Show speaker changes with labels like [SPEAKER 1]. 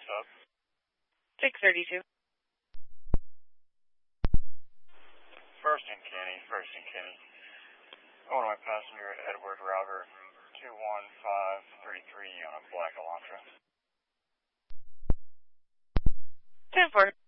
[SPEAKER 1] up?
[SPEAKER 2] 632.
[SPEAKER 1] First and Kenny. Owner my passenger, Edward Router, 21533 on a black Elantra.
[SPEAKER 2] 10-4.